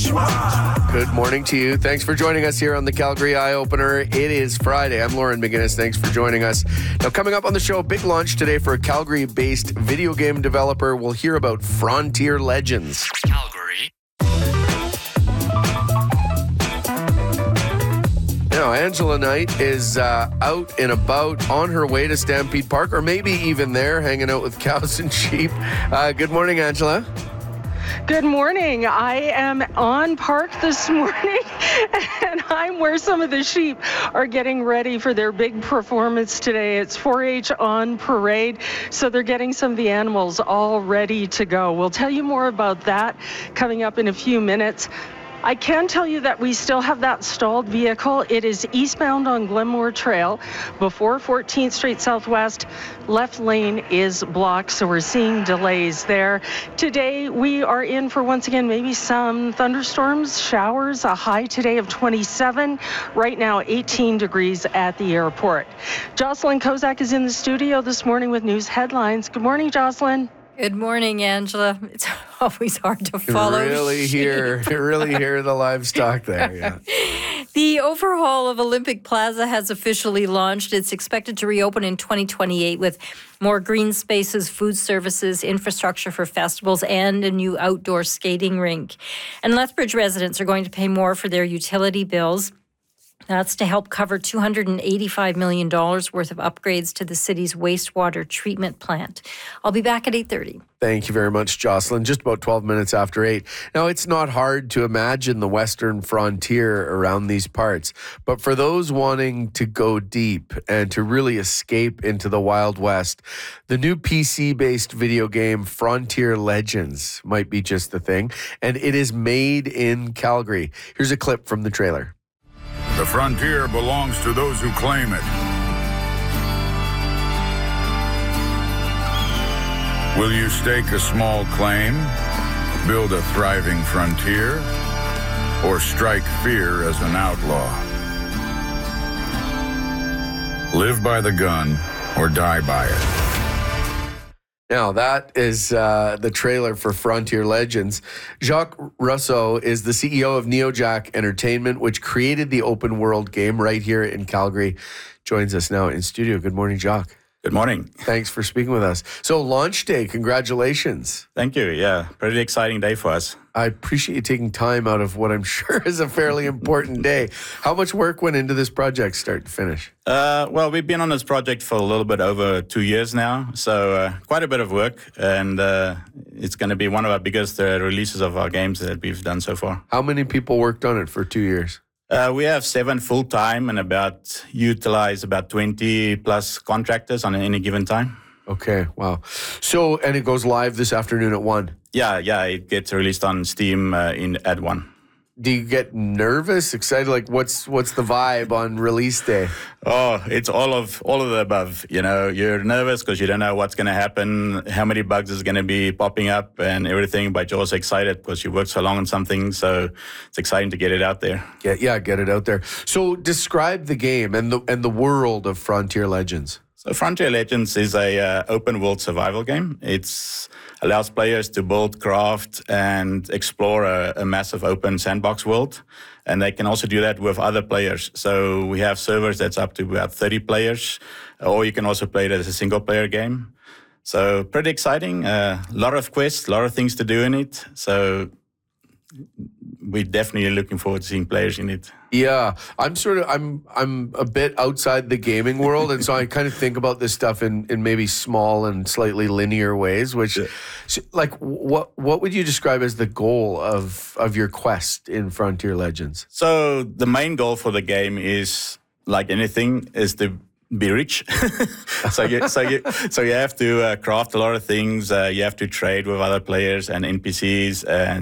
Good morning to you. Thanks for joining us here on the Calgary Eye Opener. It is Friday. I'm Lauren McGinnis. Thanks for joining us. Now, coming up on the show, big launch today for a Calgary-based video game developer. We'll hear about Frontier Legends. Calgary. Now, Angela Knight is out and about on her way to Stampede Park, or maybe even there, hanging out with cows and sheep. Good morning, Angela. Good morning. I am on park this morning, and I'm where some of the sheep are getting ready for their big performance today. It's 4-H on parade, so they're getting some of the animals all ready to go. We'll tell you more about that coming up in a few minutes. I can tell you that we still have that stalled vehicle. It is eastbound on Glenmore Trail before 14th Street Southwest. Left lane is blocked, so we're seeing delays there. Today, we are in for, once again, maybe some thunderstorms, showers, a high today of 27. Right now, 18 degrees at the airport. Jocelyn Kozak is in the studio this morning with news headlines. Good morning, Jocelyn. Good morning, Angela. It's always hard to follow. Really hear the livestock there. Yeah. The overhaul of Olympic Plaza has officially launched. It's expected to reopen in 2028 with more green spaces, food services, infrastructure for festivals, and a new outdoor skating rink. And Lethbridge residents are going to pay more for their utility bills. That's to help cover $285 million worth of upgrades to the city's wastewater treatment plant. I'll be back at 8:30. Thank you very much, Jocelyn. Just about 12 minutes after 8. Now, it's not hard to imagine the western frontier around these parts, but for those wanting to go deep and to really escape into the Wild West, the new PC-based video game Frontier Legends might be just the thing, and it is made in Calgary. Here's a clip from the trailer. The frontier belongs to those who claim it. Will you stake a small claim, build a thriving frontier, or strike fear as an outlaw? Live by the gun or die by it. Now, that is the trailer for Frontier Legends. Jacques Rousseau is the CEO of NeoJack Entertainment, which created the open world game right here in Calgary. Joins us now in studio. Good morning, Jacques. Good morning. Thanks for speaking with us. So, launch day, congratulations. Thank you. Yeah, pretty exciting day for us. I appreciate you taking time out of what I'm sure is a fairly important day. How much work went into this project, start to finish? Well, we've been on this project for a little bit over 2 years now, so quite a bit of work, and it's going to be one of our biggest releases of our games that we've done so far. How many people worked on it for 2 years? We have 7 full-time and utilize about 20 plus contractors on any given time. Okay, wow. So, and it goes live this afternoon at 1? Yeah, it gets released on Steam at 1. Do you get nervous, excited? Like, what's the vibe on release day? Oh, it's all of the above. You know, you're nervous because you don't know what's going to happen, how many bugs is going to be popping up and everything, but you're also excited because you worked so long on something, so it's exciting to get it out there. Yeah, get it out there. So describe the game and the world of Frontier Legends. So Frontier Legends is a open world survival game. It allows players to build, craft, and explore a massive open sandbox world. And they can also do that with other players. So we have servers that's up to about 30 players, or you can also play it as a single player game. So pretty exciting. A lot of quests, a lot of things to do in it. So we're definitely looking forward to seeing players in it. Yeah, I'm a bit outside the gaming world, and so I kind of think about this stuff in maybe small and slightly linear ways. Which, like, what would you describe as the goal of your quest in Frontier Legends? So the main goal for the game is, like anything, is to be rich. so you have to craft a lot of things. You have to trade with other players and NPCs and